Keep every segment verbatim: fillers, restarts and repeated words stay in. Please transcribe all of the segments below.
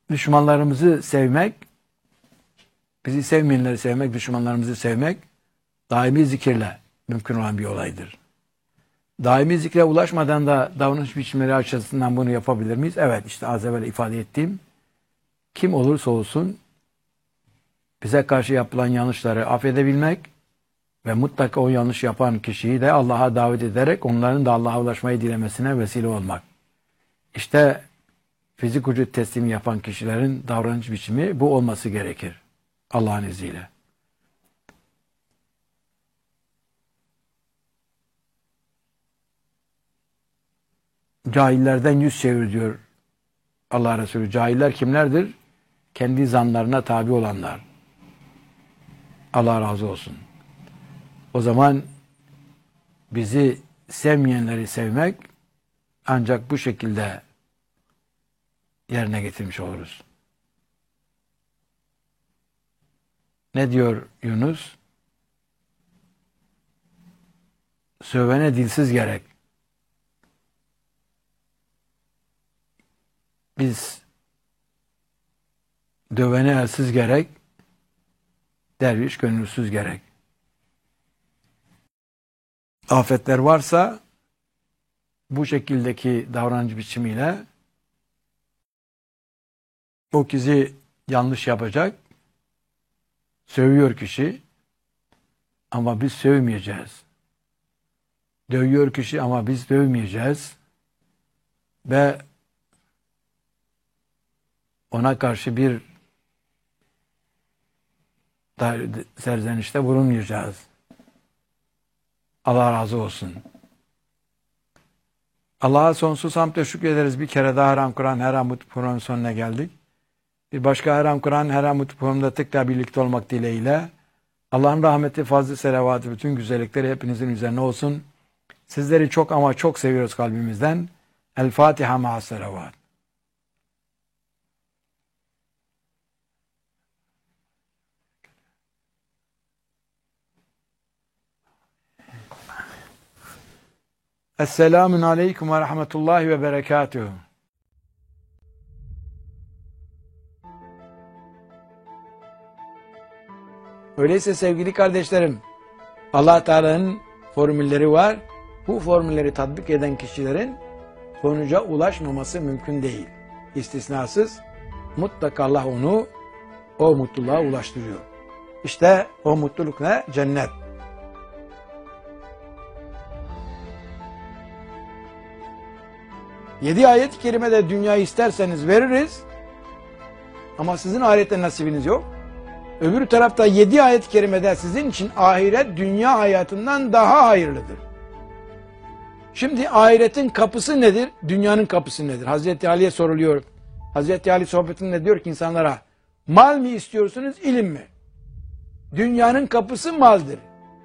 düşmanlarımızı sevmek, bizi sevmeyenleri sevmek, düşmanlarımızı sevmek daimi zikirle mümkün olan bir olaydır. Daimi zikre ulaşmadan da davranış biçimleri açısından bunu yapabilir miyiz? Evet, işte az evvel ifade ettiğim, kim olursa olsun bize karşı yapılan yanlışları affedebilmek ve mutlaka o yanlış yapan kişiyi de Allah'a davet ederek onların da Allah'a ulaşmayı dilemesine vesile olmak. İşte fizik vücut teslimi yapan kişilerin davranış biçimi bu olması gerekir. Allah'ın izniyle. Cahillerden yüz çevir diyor Allah Resulü. Cahiller kimlerdir? Kendi zanlarına tabi olanlar. Allah razı olsun. O zaman bizi sevmeyenleri sevmek ancak bu şekilde yerine getirmiş oluruz. Ne diyor Yunus? Sövene dilsiz gerek. Biz dövene elsiz gerek, derviş gönülsüz gerek. Afetler varsa bu şekildeki davranış biçimiyle o kişi yanlış yapacak, sövüyor kişi ama biz sövmeyeceğiz. Dövüyor kişi ama biz dövmeyeceğiz ve ona karşı bir serzenişte bulunmayacağız. Allah razı olsun. Allah'a sonsuz hamd ve şükrederiz. Bir kere daha Haram Kur'an Her An Mutlu programının sonuna geldik. Bir başka Haram Kur'an Her An Mutlu programında tekrar birlikte olmak dileğiyle Allah'ın rahmeti, fazlı selavatı, bütün güzellikleri hepinizin üzerine olsun. Sizleri çok ama çok seviyoruz kalbimizden. El Fatiha ma'as selavat. Esselamun aleyküm ve rahmetullahi ve berekatuhu. Öyleyse sevgili kardeşlerim, Allah Teala'nın formülleri var. Bu formülleri tatbik eden kişilerin sonuca ulaşmaması mümkün değil. İstisnasız mutlaka Allah onu o mutluluğa ulaştırıyor. İşte o mutluluk ne? Cennet. Yedi ayet-i kerimede dünyayı isterseniz veririz ama sizin ahirette nasibiniz yok. Öbür tarafta yedi ayet-i kerimede sizin için ahiret dünya hayatından daha hayırlıdır. Şimdi ahiretin kapısı nedir? Dünyanın kapısı nedir? Hazreti Ali'ye soruluyor. Hazreti Ali sohbetinde diyor ki insanlara, mal mı istiyorsunuz, ilim mi? Dünyanın kapısı maldır.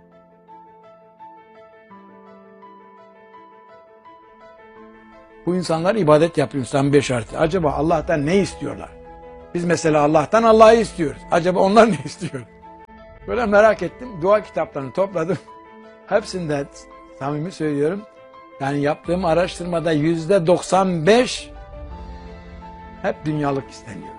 Bu insanlar ibadet yapıyor, İslam beş şartı. Acaba Allah'tan ne istiyorlar? Biz mesela Allah'tan Allah'ı istiyoruz. Acaba onlar ne istiyor? Böyle merak ettim. Dua kitaplarını topladım. Hepsinde samimi söylüyorum. Yani yaptığım araştırmada yüzde doksan beş hep dünyalık isteniyor.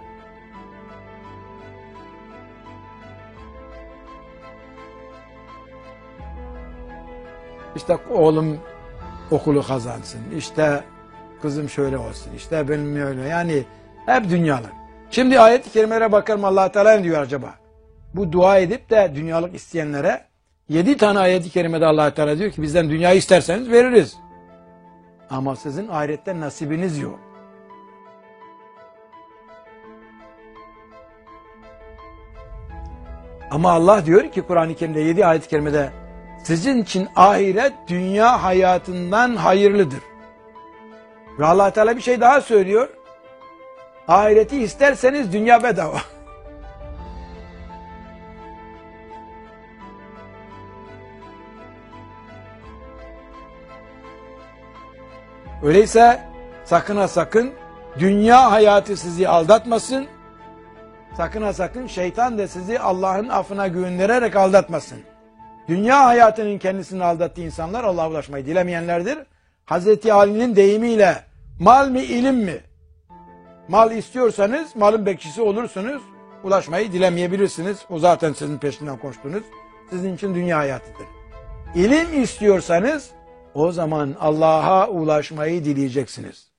İşte oğlum okulu kazansın. İşte kızım şöyle olsun. İşte benim öyle. Yani hep dünyalık. Şimdi ayet-i kerimelere bakalım, Allah Teala ne diyor acaba? Bu dua edip de dünyalık isteyenlere yedi tane ayet-i kerimede Allah Teala diyor ki bizden dünyayı isterseniz veririz. Ama sizin ahirette nasibiniz yok. Ama Allah diyor ki Kur'an-ı Kerim'de yedi ayet-i kerimede sizin için ahiret dünya hayatından hayırlıdır. Ve Allah Teala bir şey daha söylüyor. Ahireti isterseniz dünya bedava. Öyleyse sakın ha sakın dünya hayatı sizi aldatmasın. Sakın ha sakın şeytan da sizi Allah'ın affına güvendirerek aldatmasın. Dünya hayatının kendisini aldattığı insanlar Allah'a ulaşmayı dilemeyenlerdir. Hazreti Ali'nin deyimiyle mal mi ilim mi? Mal istiyorsanız malın bekçisi olursunuz. Ulaşmayı dilemeyebilirsiniz. O zaten sizin peşinden koştunuz. Sizin için dünya hayatıdır. İlim istiyorsanız o zaman Allah'a ulaşmayı dileyeceksiniz.